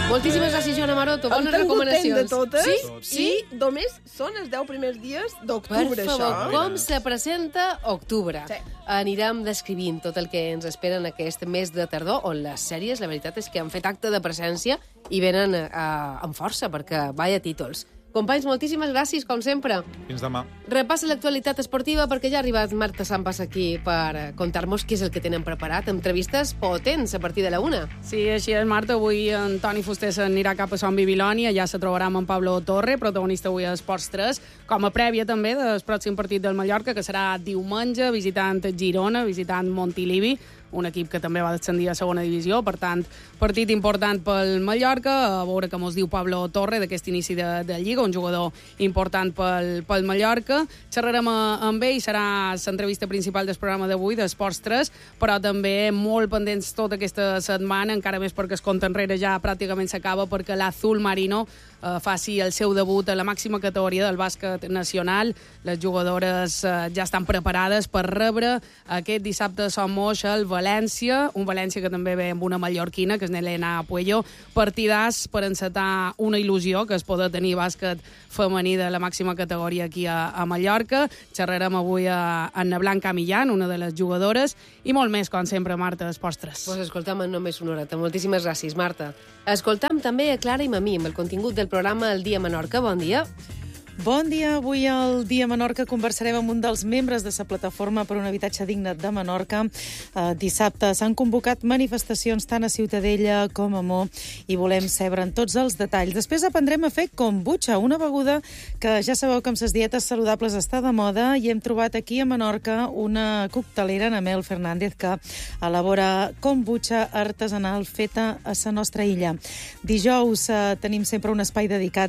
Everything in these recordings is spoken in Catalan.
Moltíssimes gràcies, Joana Maroto. Bones recomanacions. De totes, sí? I només són els 10 primers dies d'octubre, Per favor, això. com se presenta octubre? Sí. Anirem descrivint tot el que ens espera en aquest mes de tardor, on les sèries, la veritat és que han fet acte de presència i venen amb força, perquè vaya títols. Companys, moltíssimes gràcies, com sempre. Fins demà. Repassa l'actualitat esportiva perquè ja ha arribat Marta Sampas aquí per contar-nos què és el que tenen preparat. Entrevistes potents a partir de la 1. Sí, així és, Marta. Avui en Toni Fuster s'anirà cap a Son Bibiloni. Allà se trobarà amb en Pablo Torre, protagonista avui a Esports 3, com a prèvia també del pròxim partit del Mallorca, que serà diumenge, visitant Girona, visitant Montilivi, un equip que també va descendir a segona divisió, per tant, partit important pel Mallorca, a veure com us diu Pablo Torre d'aquest inici de Lliga, un jugador important pel Mallorca. Xerrarem amb ell, serà l'entrevista principal del programa d'avui, d'Esports 3, però també molt pendents tota aquesta setmana, encara més perquè es compte enrere ja pràcticament s'acaba, perquè l'Azul Marino faci el seu debut a la màxima categoria del bàsquet nacional. Les jugadores ja estan preparades per rebre aquest dissabte a Son Moix el València, un València que també ve amb una mallorquina, que és Nelena Puello, partidars per encetar una il·lusió que es pot tenir bàsquet femení de la màxima categoria aquí a Mallorca. Xerrarem avui a Anna Blanca Millán, una de les jugadores, i molt més, com sempre, Marta, d'Esports 3. Pues escoltam en només una horeta. Moltíssimes gràcies, Marta. Escoltam també a Clara i Mamí amb el contingut del programa El Dia Menorca. Bon dia. Bon dia. Avui al Dia Menorca conversarem amb un dels membres de la Plataforma per un Habitatge Digne de Menorca. Dissabte s'han convocat manifestacions tant a Ciutadella com a Mo i volem sabre'n tots els detalls. Després aprendrem a fer kombucha, una beguda que ja sabeu que amb les dietes saludables està de moda, i hem trobat aquí a Menorca una coctelera, Namel Fernández, que elabora kombucha artesanal feta a la nostra illa. Dijous tenim sempre un espai dedicat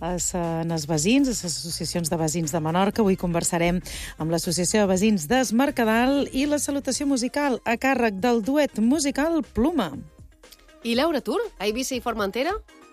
als veïns, a les associacions de veïns de Menorca. Avui conversarem amb l'Associació de Veïns d'Es Mercadal i la salutació musical a càrrec del duet musical Pluma. I Laura Tur, a Eivissa i Formentera?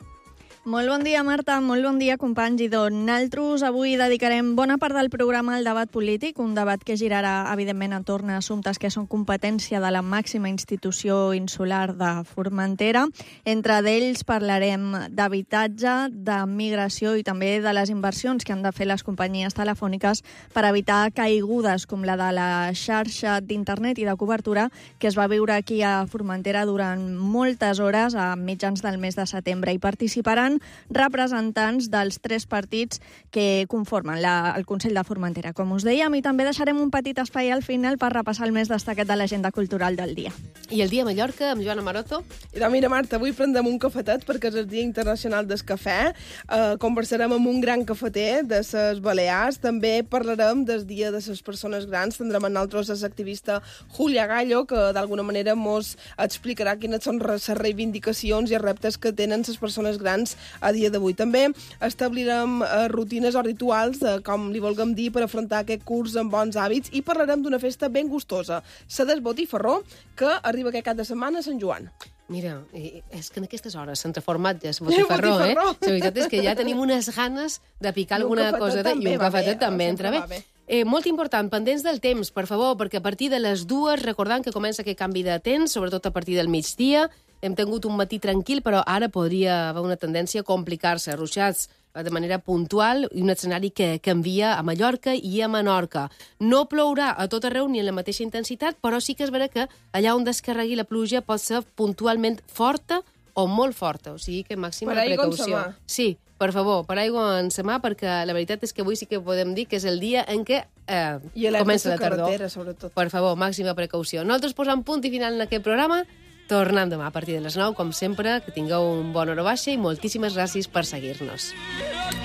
Molt bon dia, Marta, molt bon dia, companys. I doncs, nosaltres avui dedicarem bona part del programa al debat polític, un debat que girarà, evidentment, entorn a assumptes que són competència de la màxima institució insular de Formentera. Entre d'ells parlarem d'habitatge, de migració i també de les inversions que han de fer les companyies telefòniques per evitar caigudes com la de la xarxa d'internet i de cobertura que es va viure aquí a Formentera durant moltes hores a mitjans del mes de setembre. I participaran representants dels 3 partits que conformen el Consell de Formentera, com us dèiem, i també deixarem un petit espai al final per repassar el més destacat de l'agenda cultural del dia. I el Dia Mallorca, amb Joana Maroto? I doncs mira, Marta, avui prendrem un cafetet perquè és el Dia Internacional del Cafè. Conversarem amb un gran cafeter de les Balears. També parlarem del Dia de les Persones Grans. Tindrem amb nosaltres l'activista Julia Gallo, que d'alguna manera ens explicarà quines són les reivindicacions i els reptes que tenen les persones grans a dia d'avui. També establirem rutines o rituals, com li vulguem dir, per afrontar aquest curs amb bons hàbits, i parlarem d'una festa ben gustosa, la del Botifarró, que arriba aquest cap de setmana a Sant Joan. Mira, és que en aquestes hores s'han transformat ja Botifarró, eh? La veritat és que ja tenim unes ganes de picar alguna cosa, i un cafetet també entra bé. Molt important, pendents del temps, per favor, perquè a partir de les 2, recordant que comença aquest canvi de temps, sobretot a partir del migdia. Hem tingut un matí tranquil, però ara podria haver una tendència a complicar-se, ruixats de manera puntual, i un escenari que canvia a Mallorca i a Menorca. No plourà a tot arreu ni en la mateixa intensitat, però sí que és vera que allà on descarregui la pluja pot ser puntualment forta o molt forta, o sigui que màxima precaució. Sí, per favor, per aigua en sa mà, perquè la veritat és que avui sí que podem dir que és el dia en què comença la tardor. Sobretot. Per favor, màxima precaució. Nosaltres posam punt i final en aquest programa. Tornem demà a partir de les 9, com sempre. Que tingueu un bon hora baixa i moltíssimes gràcies per seguir-nos.